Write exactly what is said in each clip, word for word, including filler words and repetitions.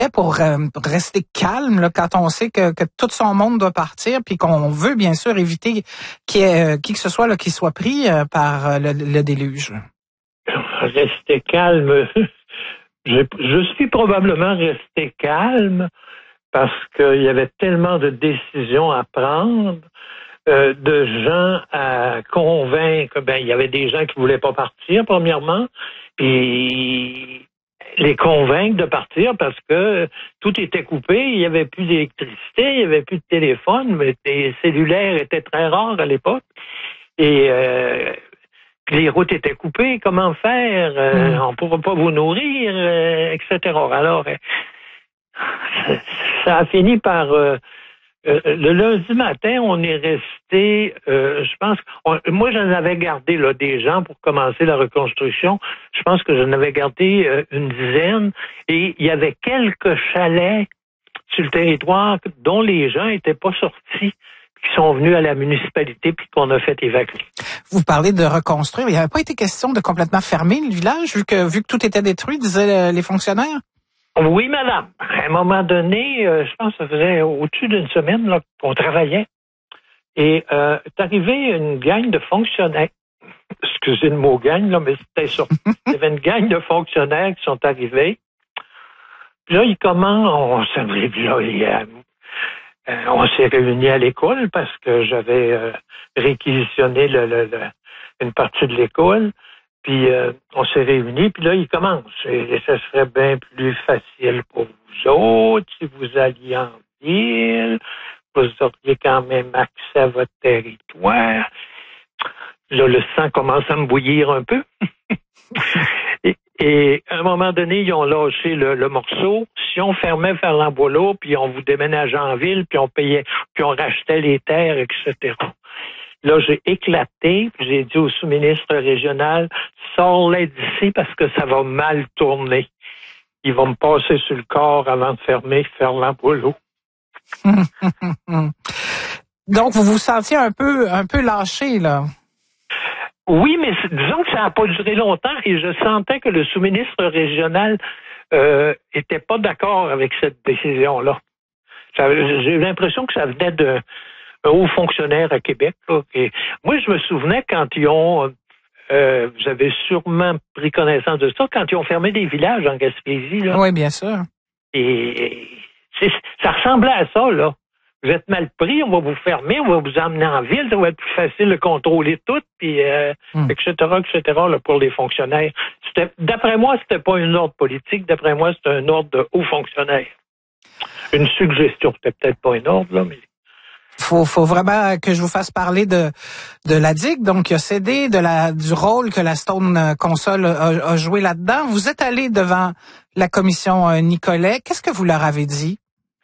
pour euh, rester calme là, quand on sait que, que tout son monde doit partir, puis qu'on veut bien sûr éviter qu'il y ait euh, qui que ce soit là, qui soit pris euh, par euh, le, le déluge? Rester calme. je, je suis probablement resté calme parce qu'il y avait tellement de décisions à prendre, euh, de gens à convaincre. Ben, il y avait des gens qui voulaient pas partir, premièrement, puis les convaincre de partir parce que tout était coupé, il n'y avait plus d'électricité, il n'y avait plus de téléphone, mais les cellulaires étaient très rares à l'époque. Et euh, les routes étaient coupées, comment faire? Euh, mmh. On ne pourra pas vous nourrir, euh, et cetera. Alors, euh, ça a fini par... Euh, Euh, le lundi matin, on est resté, euh, je pense, on, moi j'en avais gardé là des gens pour commencer la reconstruction. Je pense que j'en avais gardé euh, une dizaine et il y avait quelques chalets sur le territoire dont les gens n'étaient pas sortis, qui sont venus à la municipalité puis qu'on a fait évacuer. Vous parlez de reconstruire, mais il n'y avait pas été question de complètement fermer le village vu que vu que tout était détruit, disaient les fonctionnaires? Oui, madame. À un moment donné, euh, je pense que ça faisait au-dessus d'une semaine là, qu'on travaillait. Et euh, est arrivé une gang de fonctionnaires. Excusez le mot gang, là, mais c'était ça. Il y avait une gang de fonctionnaires qui sont arrivés. Puis là, ils commencent, on s'est là, il, euh, on s'est réunis à l'école parce que j'avais euh, réquisitionné le, le, le, une partie de l'école. Puis euh, on s'est réunis, puis là, il commence. Et, et ça serait bien plus facile pour vous autres si vous alliez en ville. Vous auriez quand même accès à votre territoire. Là, le sang commence à me bouillir un peu. et, et à un moment donné, ils ont lâché le, le morceau. Si on fermait Ferland-Boileau, puis on vous déménageait en ville, puis on payait, puis on rachetait les terres, et cetera. Là, j'ai éclaté, puis j'ai dit au sous-ministre régional, sors-les d'ici parce que ça va mal tourner. Ils vont me passer sur le corps avant de fermer Ferland-Boileau. Donc, vous vous sentiez un peu, un peu lâché, là? Oui, mais disons que ça n'a pas duré longtemps et je sentais que le sous-ministre régional euh, était pas d'accord avec cette décision-là. Ça, j'ai eu l'impression que ça venait de un haut fonctionnaire à Québec. Là, et moi, je me souvenais quand ils ont, euh, vous avez sûrement pris connaissance de ça, quand ils ont fermé des villages en Gaspésie. Là. Oui, bien sûr. Et c'est, ça ressemblait à ça, là. Vous êtes mal pris, on va vous fermer, on va vous emmener en ville, ça va être plus facile de contrôler tout, puis euh, mm. et cetera, et cetera là, pour les fonctionnaires. C'était, d'après moi, c'était pas une ordre politique, d'après moi, c'était un ordre de haut fonctionnaire. Une suggestion, c'était peut-être pas un ordre, là, mais... Faut, faut vraiment que je vous fasse parler de de la digue, donc qui a cédé, de la du rôle que la Stone Console a, a joué là-dedans. Vous êtes allé devant la commission euh, Nicolet. Qu'est-ce que vous leur avez dit?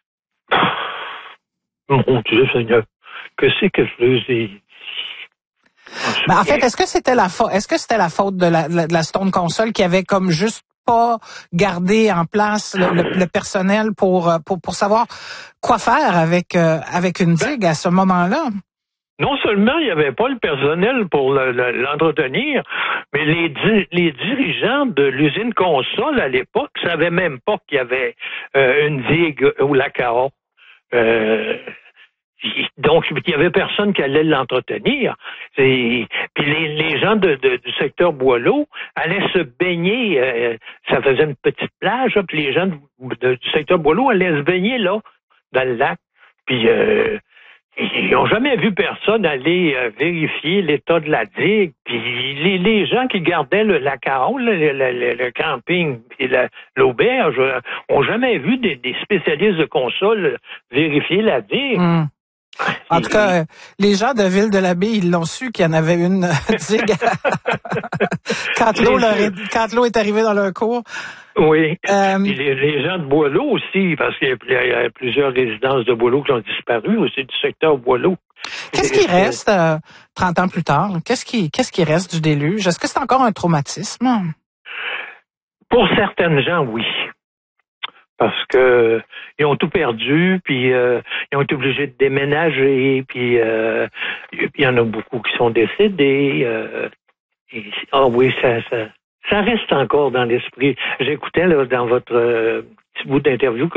Mon Dieu Seigneur, que c'est que je leur ai dit? Ben, en fait, est-ce que c'était la faute, est-ce que c'était la faute de la, de la Stone Console qui avait comme juste pas gardé en place le, le, le personnel pour, pour pour savoir quoi faire avec euh, avec une digue à ce moment-là? Non seulement il n'y avait pas le personnel pour le, le, l'entretenir, mais les, di- les dirigeants de l'usine Console à l'époque ne savaient même pas qu'il y avait euh, une digue au Lac-Caron. Euh, donc, il n'y avait personne qui allait l'entretenir. C'est, puis les, les gens de, de, du secteur Boileau allaient se baigner. Euh, ça faisait une petite plage, là, puis les gens de, de, du secteur Boileau allaient se baigner là, dans le lac. Puis euh, ils n'ont jamais vu personne aller euh, vérifier l'état de la digue. Puis les, les gens qui gardaient le Lac-Caron, le, le, le, le camping et la, l'auberge, euh, ont jamais vu des, des spécialistes de console vérifier la digue. Mm. En tout cas, les gens de Ville-de-l'Abbaye, ils l'ont su qu'il y en avait une digue quand l'eau, leur est, quand l'eau est arrivée dans leur cours. Oui. Euh, Et les, les gens de Boileau aussi, parce qu'il y a, il y a plusieurs résidences de Boileau qui ont disparu aussi du secteur Boileau. Qu'est-ce qui reste euh, trente ans plus tard? Qu'est-ce qui, qu'est-ce qui reste du déluge? Est-ce que c'est encore un traumatisme? Pour certaines gens, oui. Parce que ils ont tout perdu, puis euh, ils ont été obligés de déménager, puis euh, il y en a beaucoup qui sont décédés. Euh, et, oh oui, ça, ça, ça reste encore dans l'esprit. J'écoutais là, dans votre euh, petit bout d'interview